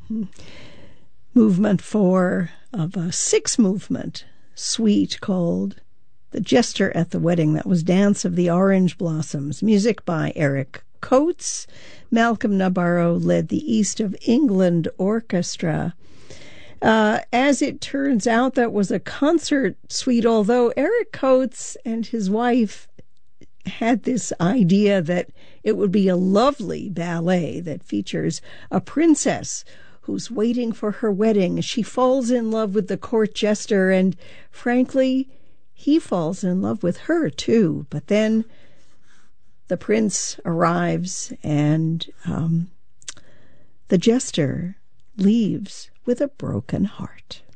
Movement 4 of a 6-movement suite called The Jester at the Wedding. That was Dance of the Orange Blossoms. Music by Eric Coates. Malcolm Nabarro led the East of England Orchestra. As it turns out, that was a concert suite, although Eric Coates and his wife had this idea that it would be a lovely ballet that features a princess who's waiting for her wedding. She falls in love with the court jester, and frankly, he falls in love with her too. But then the prince arrives, and the jester leaves with a broken heart.